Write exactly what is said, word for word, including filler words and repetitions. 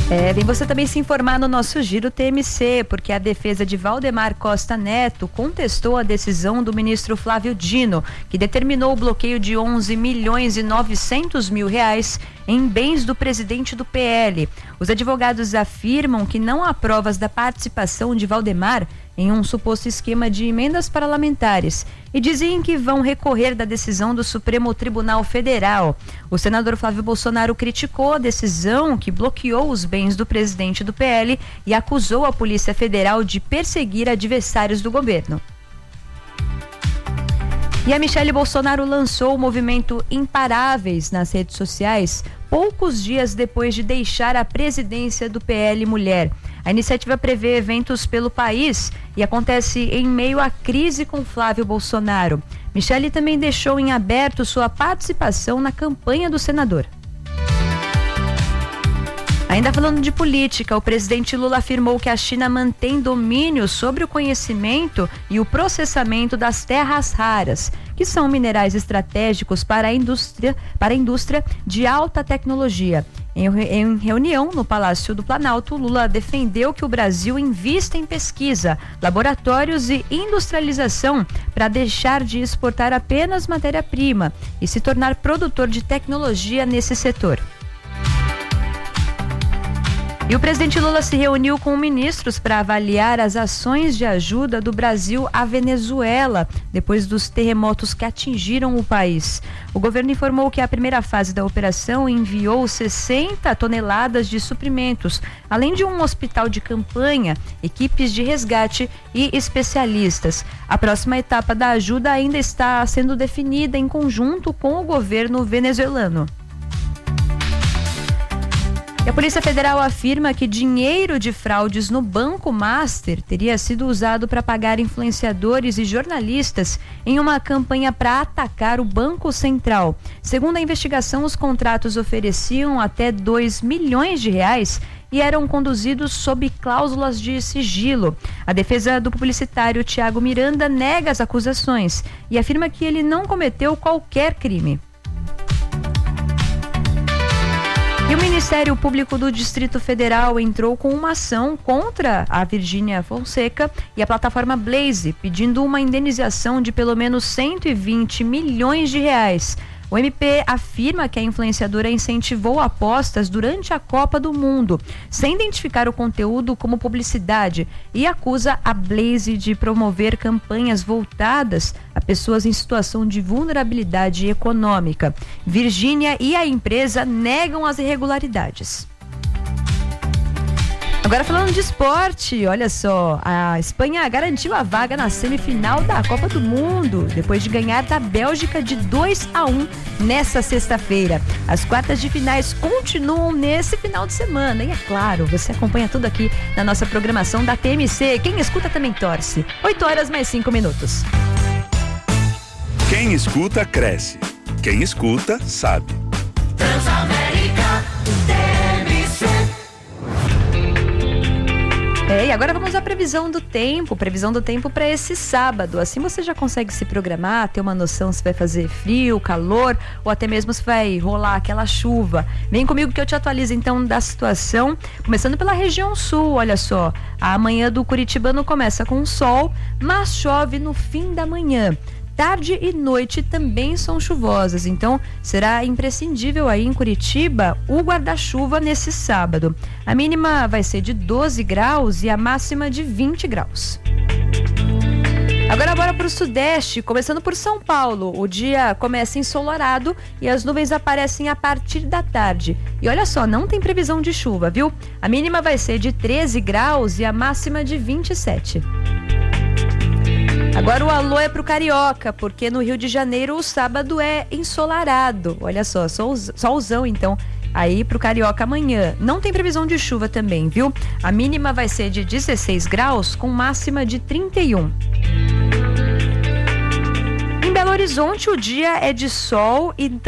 É, vem você também se informar no nosso Giro T M C, porque a defesa de Valdemar Costa Neto contestou a decisão do ministro Flávio Dino, que determinou o bloqueio de onze milhões e novecentos mil reais em bens do presidente do P L. Os advogados afirmam que não há provas da participação de Valdemar em um suposto esquema de emendas parlamentares e dizem que vão recorrer da decisão do Supremo Tribunal Federal. O senador Flávio Bolsonaro criticou a decisão que bloqueou os bens do presidente do P L e acusou a Polícia Federal de perseguir adversários do governo. E a Michele Bolsonaro lançou o movimento Imparáveis nas redes sociais poucos dias depois de deixar a presidência do P L Mulher. A iniciativa prevê eventos pelo país e acontece em meio à crise com Flávio Bolsonaro. Michele também deixou em aberto sua participação na campanha do senador. Ainda falando de política, o presidente Lula afirmou que a China mantém domínio sobre o conhecimento e o processamento das terras raras, que são minerais estratégicos para a indústria, para a indústria de alta tecnologia. Em, em reunião no Palácio do Planalto, Lula defendeu que o Brasil invista em pesquisa, laboratórios e industrialização para deixar de exportar apenas matéria-prima e se tornar produtor de tecnologia nesse setor. E o presidente Lula se reuniu com ministros para avaliar as ações de ajuda do Brasil à Venezuela, depois dos terremotos que atingiram o país. O governo informou que a primeira fase da operação enviou sessenta toneladas de suprimentos, além de um hospital de campanha, equipes de resgate e especialistas. A próxima etapa da ajuda ainda está sendo definida em conjunto com o governo venezuelano. E a Polícia Federal afirma que dinheiro de fraudes no Banco Master teria sido usado para pagar influenciadores e jornalistas em uma campanha para atacar o Banco Central. Segundo a investigação, os contratos ofereciam até dois milhões de reais e eram conduzidos sob cláusulas de sigilo. A defesa do publicitário Tiago Miranda nega as acusações e afirma que ele não cometeu qualquer crime. E o Ministério Público do Distrito Federal entrou com uma ação contra a Virgínia Fonseca e a plataforma Blaze, pedindo uma indenização de pelo menos cento e vinte milhões de reais. O M P afirma que a influenciadora incentivou apostas durante a Copa do Mundo, sem identificar o conteúdo como publicidade, e acusa a Blaze de promover campanhas voltadas a pessoas em situação de vulnerabilidade econômica. Virgínia e a empresa negam as irregularidades. Agora falando de esporte, olha só, a Espanha garantiu a vaga na semifinal da Copa do Mundo, depois de ganhar da Bélgica de dois a um nessa sexta-feira. As quartas de finais continuam nesse final de semana e é claro, você acompanha tudo aqui na nossa programação da T M C. Quem escuta também torce. oito horas mais cinco minutos. Quem escuta, cresce. Quem escuta, sabe. Transamérica, T M C. É, e agora vamos à previsão do tempo, previsão do tempo para esse sábado. Assim você já consegue se programar, ter uma noção se vai fazer frio, calor ou até mesmo se vai rolar aquela chuva. Vem comigo que eu te atualizo então da situação, começando pela região sul. Olha só, a manhã do curitibano começa com sol, mas chove no fim da manhã. Tarde e noite também são chuvosas, então será imprescindível aí em Curitiba o guarda-chuva nesse sábado. A mínima vai ser de doze graus e a máxima de vinte graus. Agora bora para o sudeste, começando por São Paulo. O dia começa ensolarado e as nuvens aparecem a partir da tarde. E olha só, não tem previsão de chuva, viu? A mínima vai ser de treze graus e a máxima de vinte e sete. Agora o alô é pro Carioca, porque no Rio de Janeiro o sábado é ensolarado. Olha só, solzão então aí pro Carioca amanhã. Não tem previsão de chuva também, viu? A mínima vai ser de dezesseis graus com máxima de trinta e um. Em Belo Horizonte o dia é de sol e